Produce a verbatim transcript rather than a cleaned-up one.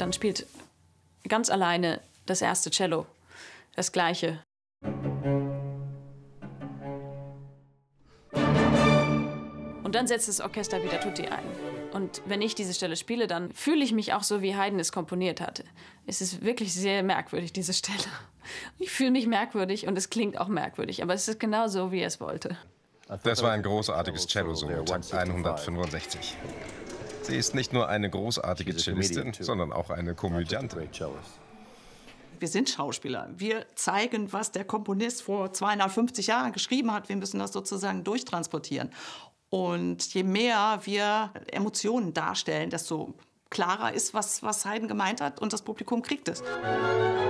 dann spielt ganz alleine das erste Cello das Gleiche. Und dann setzt das Orchester wieder Tutti ein. Und wenn ich diese Stelle spiele, dann fühle ich mich auch so, wie Haydn es komponiert hatte. Es ist wirklich sehr merkwürdig, diese Stelle. Ich fühle mich merkwürdig und es klingt auch merkwürdig, aber es ist genau so, wie er es wollte. Das war ein großartiges Cello-Solo, Takt hundertfünfundsechzig. Sie ist nicht nur eine großartige Cellistin, sondern auch eine Komödiantin. Wir sind Schauspieler. Wir zeigen, was der Komponist vor zweihundertfünfzig Jahren geschrieben hat. Wir müssen das sozusagen durchtransportieren. Und je mehr wir Emotionen darstellen, desto klarer ist, was, was Haydn gemeint hat, und das Publikum kriegt es.